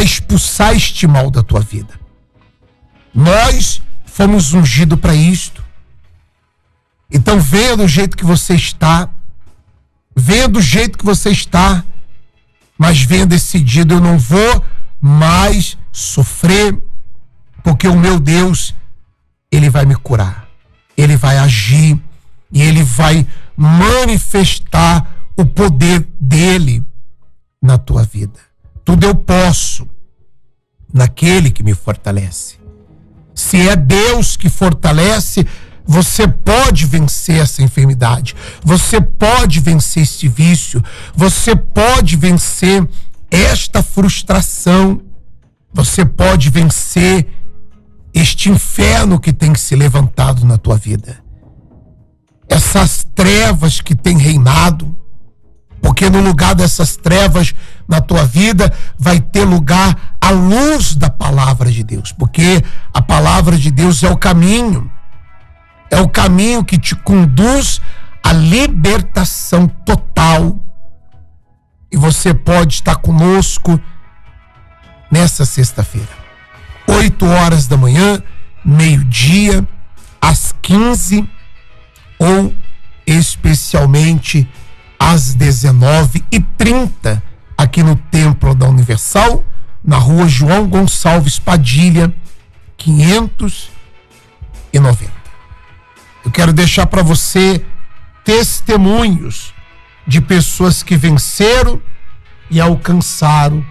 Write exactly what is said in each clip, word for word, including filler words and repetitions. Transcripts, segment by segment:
expulsar este mal da tua vida. Nós fomos ungidos para isto. Então venha do jeito que você está, venha do jeito que você está, mas venha decidido: eu não vou mais sofrer, porque o meu Deus, Ele vai me curar, Ele vai agir e Ele vai manifestar o poder dEle na tua vida. Tudo eu posso naquele que me fortalece. Se é Deus que fortalece, você pode vencer essa enfermidade, você pode vencer este vício, você pode vencer esta frustração, você pode vencer este inferno que tem se levantado na tua vida, essas trevas que têm reinado, porque no lugar dessas trevas na tua vida vai ter lugar a luz da palavra de Deus, porque a palavra de Deus é o caminho, é o caminho que te conduz à libertação total. E você pode estar conosco nessa sexta-feira, oito horas da manhã, meio-dia, às quinze, ou especialmente às dezenove e trinta, aqui no Templo da Universal, na rua João Gonçalves Padilha, quinhentos e noventa. Eu quero deixar para você testemunhos de pessoas que venceram e alcançaram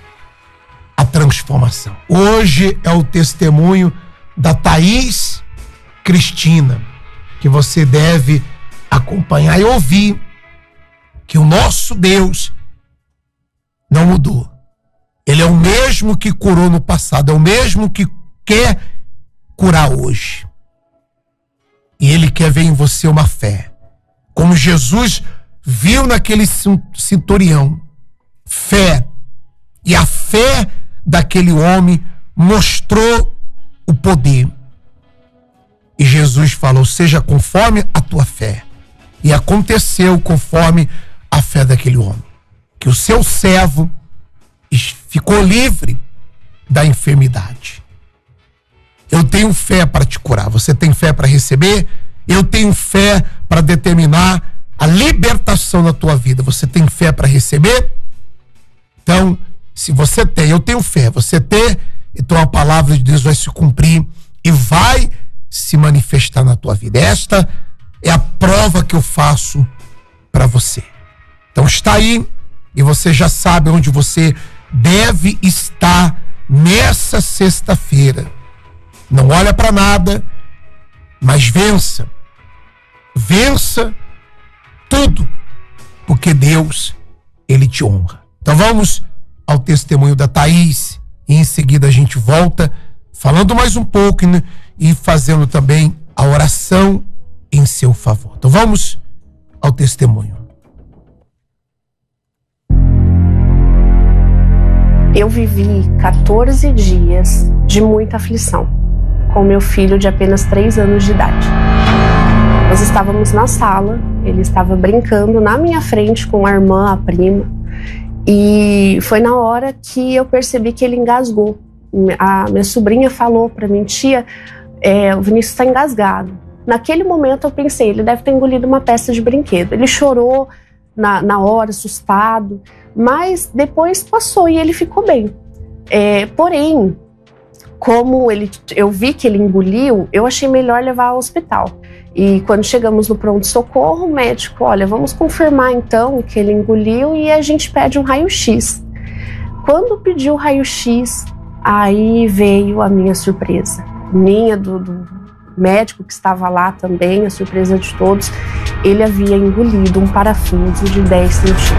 a transformação. Hoje é o testemunho da Thaís Cristina, que você deve acompanhar e ouvir, que o nosso Deus não mudou. Ele é o mesmo que curou no passado, é o mesmo que quer curar hoje. E Ele quer ver em você uma fé, como Jesus viu naquele centurião, fé. E a fé daquele homem mostrou o poder. E Jesus falou: seja conforme a tua fé. E aconteceu conforme a fé daquele homem, que o seu servo ficou livre da enfermidade. Eu tenho fé para te curar. Você tem fé para receber? Eu tenho fé para determinar a libertação na tua vida. Você tem fé para receber? Então, se você tem, eu tenho fé, você tem, então a palavra de Deus vai se cumprir e vai se manifestar na tua vida. Esta é a prova que eu faço para você. Então está aí, e você já sabe onde você deve estar nessa sexta-feira. Não olha para nada, mas vença. Vença tudo, porque Deus, Ele te honra. Então vamos ao testemunho da Thaís, e em seguida a gente volta falando mais um pouco, né, e fazendo também a oração em seu favor. Então vamos ao testemunho. Eu vivi quatorze dias de muita aflição com meu filho de apenas três anos de idade. Nós estávamos na sala, ele estava brincando na minha frente com a irmã, a prima, e foi na hora que eu percebi que ele engasgou. A minha sobrinha falou para mim: tia, é, o Vinícius está engasgado. Naquele momento eu pensei, ele deve ter engolido uma peça de brinquedo. Ele chorou na, na hora, assustado, mas depois passou e ele ficou bem. É, porém, como ele, eu vi que ele engoliu, eu achei melhor levar ao hospital. E quando chegamos no pronto-socorro, o médico: olha, vamos confirmar então que ele engoliu e a gente pede um raio-x. Quando pediu o raio-x, aí veio a minha surpresa. Minha, do, do médico que estava lá também, a surpresa de todos. Ele havia engolido um parafuso de dez centímetros.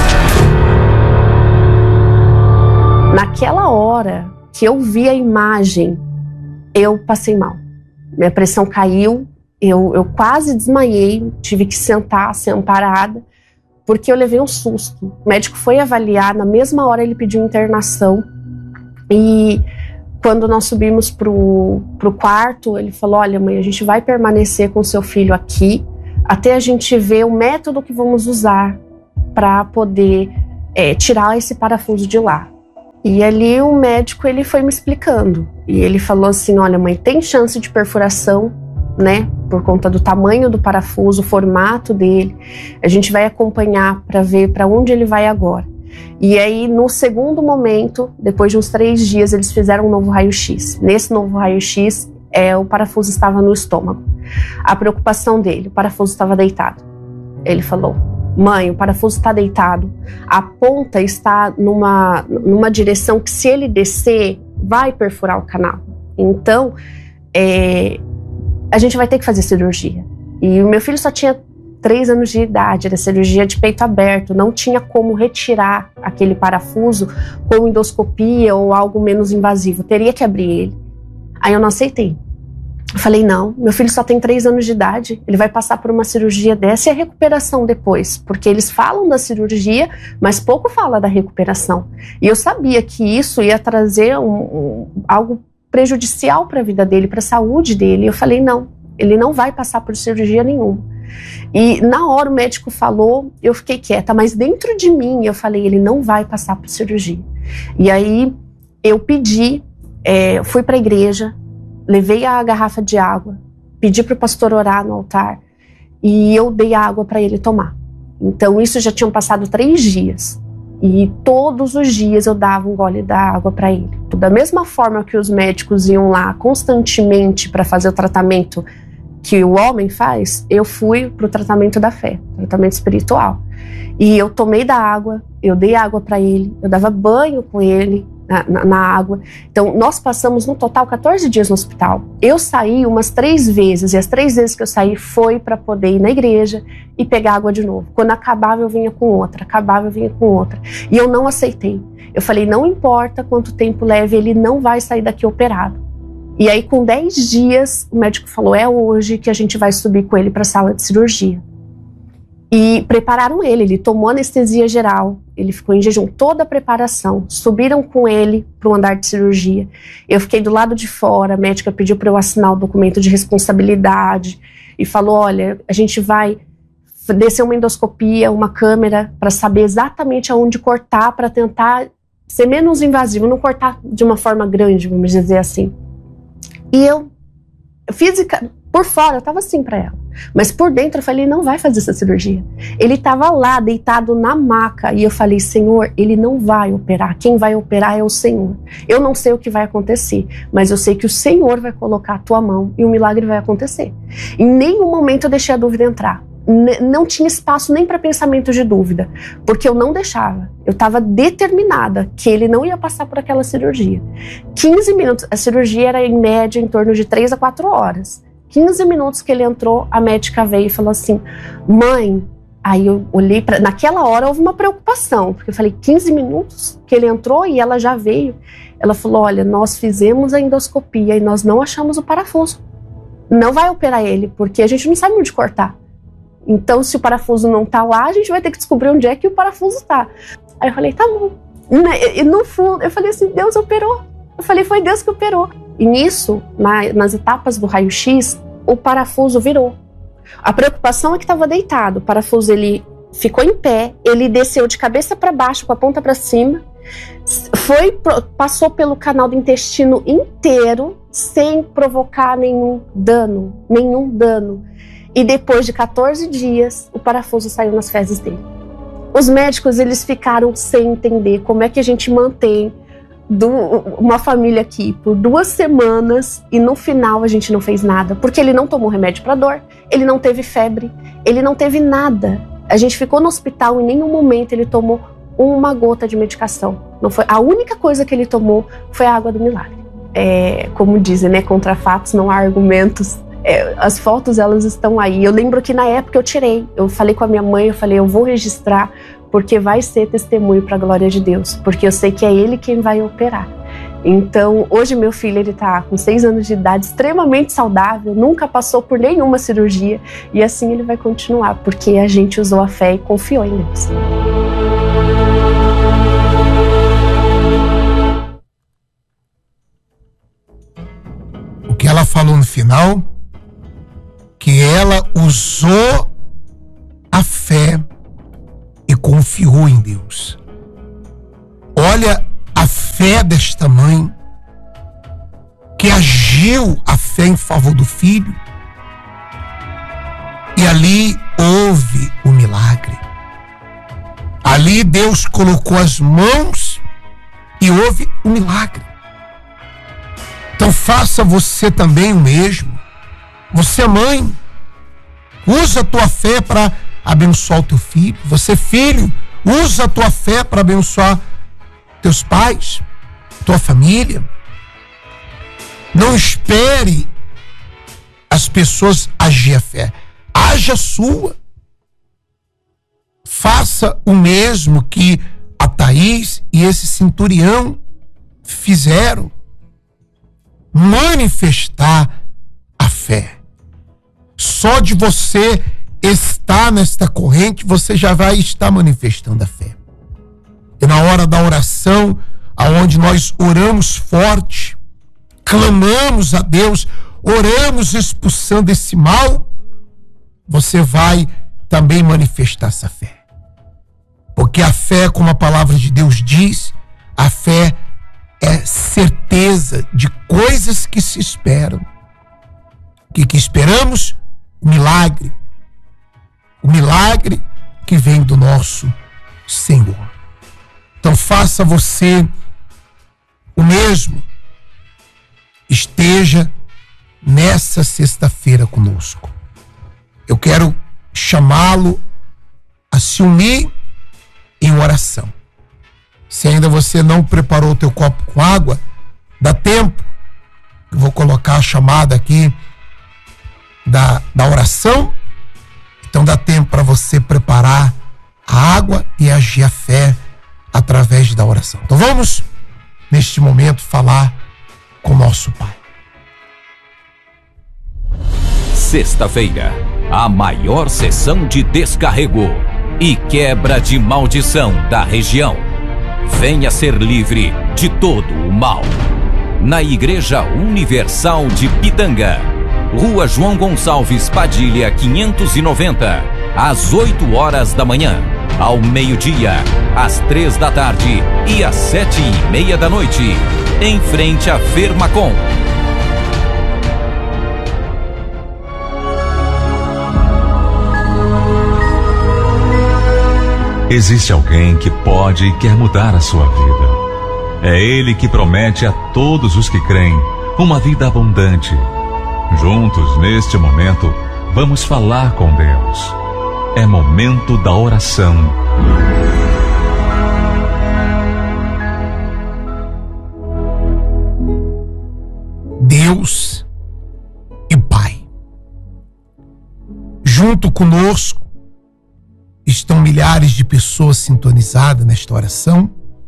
Naquela hora que eu vi a imagem, eu passei mal. Minha pressão caiu, eu, eu quase desmaiei, tive que sentar, ser amparada, porque eu levei um susto. O médico foi avaliar, na mesma hora ele pediu internação, e quando nós subimos pro, pro quarto, ele falou: olha, mãe, a gente vai permanecer com seu filho aqui, até a gente ver o método que vamos usar para poder é, tirar esse parafuso de lá. E ali o médico, ele foi me explicando. E ele falou assim, olha mãe, tem chance de perfuração, né? Por conta do tamanho do parafuso, o formato dele. A gente vai acompanhar para ver para onde ele vai agora. E aí, no segundo momento, depois de uns três dias, eles fizeram um novo raio-x. Nesse novo raio-x, é, o parafuso estava no estômago. A preocupação dele, o parafuso estava deitado. Ele falou, mãe, o parafuso está deitado, a ponta está numa, numa direção que, se ele descer, vai perfurar o canal. Então, é, a gente vai ter que fazer cirurgia. E o meu filho só tinha três anos de idade, era cirurgia de peito aberto, não tinha como retirar aquele parafuso com endoscopia ou algo menos invasivo, teria que abrir ele. Aí eu não aceitei. Eu falei, não, meu filho só tem três anos de idade, ele vai passar por uma cirurgia dessa e a recuperação depois, porque eles falam da cirurgia, mas pouco fala da recuperação. E eu sabia que isso ia trazer um, um, algo prejudicial para a vida dele, para a saúde dele. Eu falei, não, ele não vai passar por cirurgia nenhuma. E na hora o médico falou, eu fiquei quieta, mas dentro de mim eu falei, ele não vai passar por cirurgia. E aí eu pedi, é, fui para a igreja, levei a garrafa de água, pedi para o pastor orar no altar e eu dei água para ele tomar. Então isso já tinham passado três dias e todos os dias eu dava um gole da água para ele. Da mesma forma que os médicos iam lá constantemente para fazer o tratamento que o homem faz, eu fui para o tratamento da fé, tratamento espiritual. E eu tomei da água, eu dei água para ele, eu dava banho com ele na, na, na água. Então, nós passamos no total quatorze dias no hospital. Eu saí umas três vezes, e as três vezes que eu saí foi para poder ir na igreja e pegar água de novo. Quando acabava, eu vinha com outra, acabava, eu vinha com outra. E eu não aceitei. Eu falei, não importa quanto tempo leve, ele não vai sair daqui operado. E aí, com dez dias, o médico falou, é hoje que a gente vai subir com ele para a sala de cirurgia. E prepararam ele, ele tomou anestesia geral, ele ficou em jejum, toda a preparação. Subiram com ele para o andar de cirurgia. Eu fiquei do lado de fora, a médica pediu para eu assinar o documento de responsabilidade e falou, olha, a gente vai descer uma endoscopia, uma câmera, para saber exatamente aonde cortar, para tentar ser menos invasivo, não cortar de uma forma grande, vamos dizer assim. E eu, física, por fora, eu tava assim pra ela. Mas por dentro eu falei, não vai fazer essa cirurgia. Ele tava lá, deitado na maca. E eu falei, Senhor, ele não vai operar. Quem vai operar é o Senhor. Eu não sei o que vai acontecer, mas eu sei que o Senhor vai colocar a tua mão e o milagre vai acontecer. Em nenhum momento eu deixei a dúvida entrar. Não tinha espaço nem para pensamento de dúvida, porque eu não deixava. Eu estava determinada que ele não ia passar por aquela cirurgia. quinze minutos, a cirurgia era em média em torno de três a quatro horas. quinze minutos que ele entrou, a médica veio e falou assim, mãe, aí eu olhei para, naquela hora houve uma preocupação, porque eu falei, quinze minutos que ele entrou e ela já veio. Ela falou, olha, nós fizemos a endoscopia e nós não achamos o parafuso. Não vai operar ele, porque a gente não sabe onde cortar. Então, se o parafuso não tá lá, a gente vai ter que descobrir onde é que o parafuso tá. Aí eu falei, tá bom. E no fundo, eu falei assim, Deus operou. Eu falei, foi Deus que operou. E nisso, na, nas etapas do raio-x, o parafuso virou. A preocupação é que estava deitado. O parafuso, ele ficou em pé, ele desceu de cabeça para baixo, com a ponta para cima, foi, passou pelo canal do intestino inteiro, sem provocar nenhum dano, nenhum dano. E depois de quatorze dias, o parafuso saiu nas fezes dele. Os médicos, eles ficaram sem entender como é que a gente mantém do, uma família aqui por duas semanas e no final a gente não fez nada. Porque ele não tomou remédio para dor, ele não teve febre, ele não teve nada. A gente ficou no hospital e em nenhum momento ele tomou uma gota de medicação. Não foi, a única coisa que ele tomou foi a água do milagre. É, como dizem, né, contra fatos não há argumentos. É, as fotos, elas estão aí. Eu lembro que na época eu tirei, eu falei com a minha mãe, eu falei, eu vou registrar porque vai ser testemunho para a glória de Deus, porque eu sei que é Ele quem vai operar. Então, hoje meu filho, ele tá com seis anos de idade, extremamente saudável, nunca passou por nenhuma cirurgia e assim ele vai continuar, porque a gente usou a fé e confiou em Deus. O que ela falou no final, que ela usou a fé e confiou em Deus. Olha a fé fé desta mãe, que agiu a fé em favor do filho, e ali houve o milagre. Ali Deus colocou as mãos e houve o milagre. Então faça você também o mesmo. Você, mãe, usa a tua fé para abençoar o teu filho. Você, filho, usa a tua fé para abençoar teus pais, tua família. Não espere as pessoas agir a fé. Haja a sua. Faça o mesmo que a Thaís e esse centurião fizeram. Manifestar a fé. Só de você estar nesta corrente, você já vai estar manifestando a fé. E na hora da oração, aonde nós oramos forte, clamamos a Deus, oramos expulsando esse mal, você vai também manifestar essa fé. Porque a fé, como a palavra de Deus diz, a fé é certeza de coisas que se esperam. O que, que esperamos? O milagre. O milagre que vem do nosso Senhor. Então faça você o mesmo. Esteja nessa sexta-feira conosco. Eu quero chamá-lo a se unir em oração. Se ainda você não preparou o teu copo com água, dá tempo. Eu vou colocar a chamada aqui da, da oração. Então dá tempo para você preparar a água e agir a fé através da oração. Então vamos, neste momento, falar com nosso Pai. Sexta-feira, a maior sessão de descarrego e quebra de maldição da região. Venha ser livre de todo o mal. Na Igreja Universal de Pitanga, Rua João Gonçalves Padilha, quinhentos e noventa, às oito horas da manhã, ao meio-dia, às três da tarde e às sete e meia da noite, em frente à Fermacom. Existe alguém que pode e quer mudar a sua vida. É Ele que promete a todos os que creem uma vida abundante. Juntos, neste momento, vamos falar com Deus. É momento da oração. Deus e Pai, junto conosco estão milhares de pessoas sintonizadas nesta oração,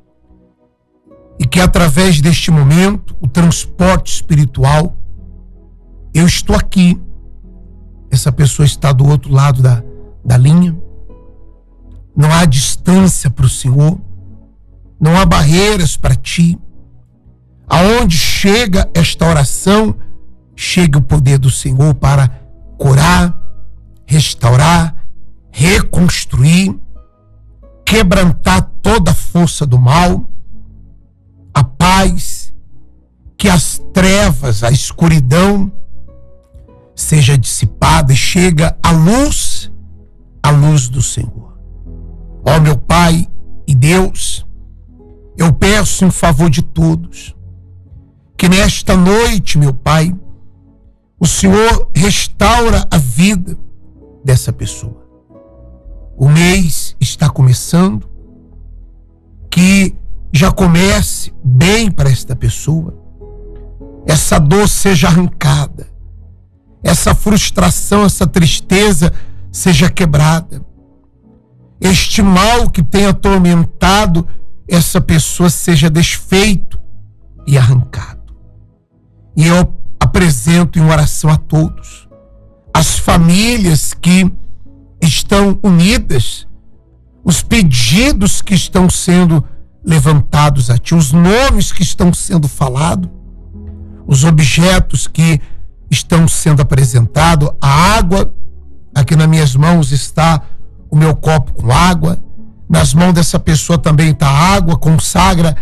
e que através deste momento, o transporte espiritual, eu estou aqui, essa pessoa está do outro lado da, da linha, não há distância para o Senhor, não há barreiras para ti. Aonde chega esta oração, chega o poder do Senhor para curar, restaurar, reconstruir, quebrantar toda a força do mal, a paz, que as trevas, a escuridão seja dissipada e chega a luz, a luz do Senhor. Ó meu Pai e Deus, eu peço em favor de todos, que nesta noite, meu Pai, o Senhor restaura a vida dessa pessoa. O mês está começando, que já comece bem para esta pessoa. Essa dor seja arrancada, essa frustração, essa tristeza seja quebrada. Este mal que tem atormentado essa pessoa seja desfeito e arrancado. E eu apresento em oração a todos, as famílias que estão unidas, os pedidos que estão sendo levantados a ti, os nomes que estão sendo falados, os objetos que estão sendo apresentados, a água, aqui nas minhas mãos está o meu copo com água, nas mãos dessa pessoa também está água, consagra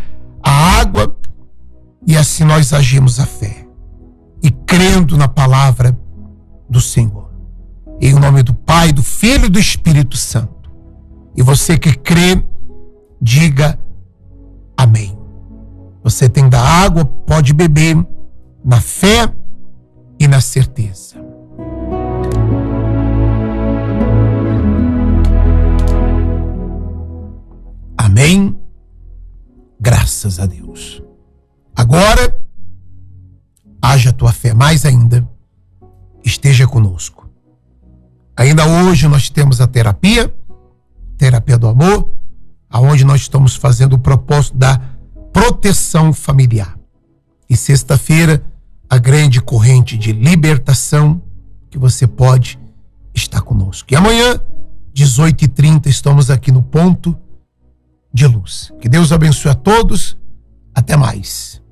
a água, e assim nós agimos a fé e crendo na palavra do Senhor. Em nome do Pai, do Filho e do Espírito Santo. E você que crê, diga amém. Você tem da água, pode beber na fé e na certeza. Amém. Graças a Deus. Agora, haja a tua fé mais ainda. Esteja conosco. Ainda hoje nós temos a terapia, terapia do amor, aonde nós estamos fazendo o propósito da proteção familiar. E sexta-feira, a grande corrente de libertação, que você pode estar conosco. E amanhã, dezoito e trinta, estamos aqui no Ponto de Luz. Que Deus abençoe a todos. Até mais.